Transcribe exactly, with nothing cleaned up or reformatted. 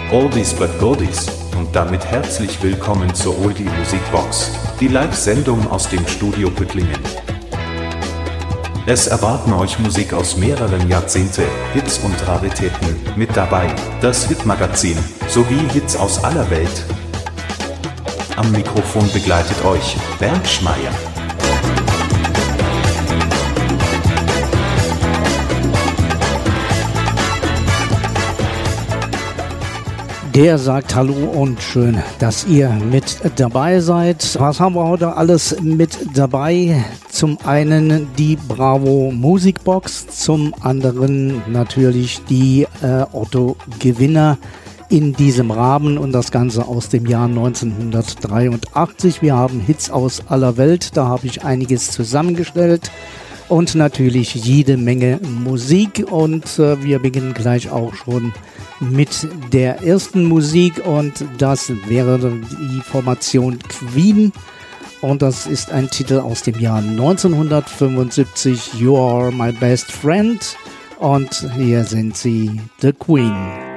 Oldies but Goldies und damit herzlich willkommen zur Oldie Musikbox, die Live-Sendung aus dem Studio Püttlingen. Es erwarten euch Musik aus mehreren Jahrzehnten, Hits und Raritäten, mit dabei das Hitmagazin sowie Hits aus aller Welt. Am Mikrofon begleitet euch Bernd Schmeier. Der sagt Hallo und schön, dass ihr mit dabei seid. Was haben wir heute alles mit dabei? Zum einen die Bravo Musikbox, zum anderen natürlich die äh, Otto Gewinner in diesem Rahmen und das Ganze aus dem Jahr neunzehnhundertdreiundachtzig. Wir haben Hits aus aller Welt, da habe ich einiges zusammengestellt. Und natürlich jede Menge Musik und äh, wir beginnen gleich auch schon mit der ersten Musik und das wäre die Formation Queen und das ist ein Titel aus dem Jahr neunzehnhundertfünfundsiebzig, You Are My Best Friend und hier sind sie, The Queen.